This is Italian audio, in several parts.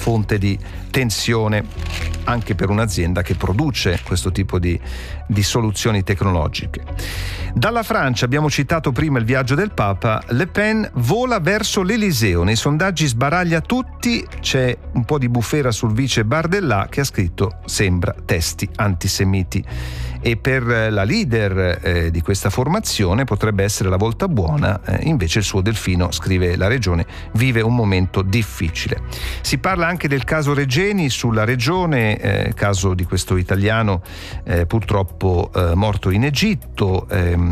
fonte di tensione anche per un'azienda che produce questo tipo di soluzioni tecnologiche. Dalla Francia abbiamo citato prima il viaggio del Papa. Le Pen vola verso l'Eliseo, nei sondaggi sbaraglia tutti, c'è un po' di bufera sul vice Bardella che ha scritto sembra testi antisemiti, e per la leader di questa formazione potrebbe essere la volta buona, invece il suo Delfino, scrive La Regione, vive un momento difficile. Si parla anche del caso Regeni sulla Regione, caso di questo italiano purtroppo morto in Egitto,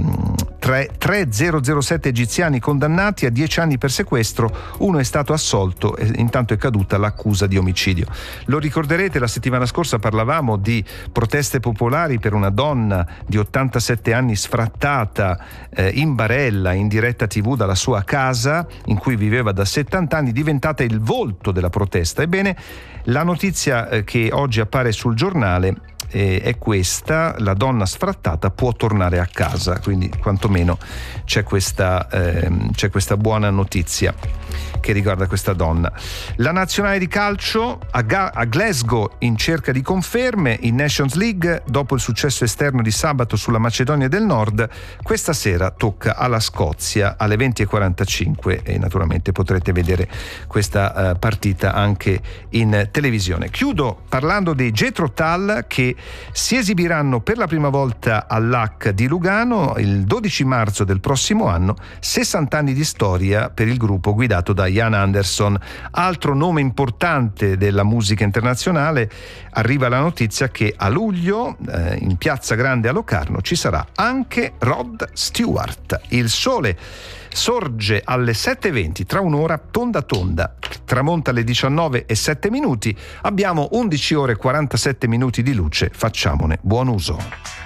007 egiziani condannati a 10 anni per sequestro, uno è stato assolto e intanto è caduta l'accusa di omicidio. Lo ricorderete, la settimana scorsa parlavamo di proteste popolari per una donna di 87 anni sfrattata in barella in diretta TV dalla sua casa in cui viveva da 70 anni, diventata il volto della protesta. Ebbene, la notizia che oggi appare sul giornale è questa: la donna sfrattata può tornare a casa, quindi quantomeno c'è questa buona notizia che riguarda questa donna. La nazionale di calcio a Glasgow in cerca di conferme in Nations League dopo il successo esterno di sabato sulla Macedonia del Nord. Questa sera tocca alla Scozia alle 20:45 e naturalmente potrete vedere questa partita anche in televisione. Chiudo parlando dei Jethro Tull che si esibiranno per la prima volta all'Hack di Lugano il 12 marzo del prossimo anno. 60 anni di storia per il gruppo guidato da Ian Anderson. Altro nome importante della musica internazionale, arriva la notizia che a luglio in Piazza Grande a Locarno ci sarà anche Rod Stewart. Il sole sorge alle 7:20, tra un'ora tonda tonda, tramonta alle 19:07. Abbiamo 11 ore e 47 minuti di luce, facciamone buon uso.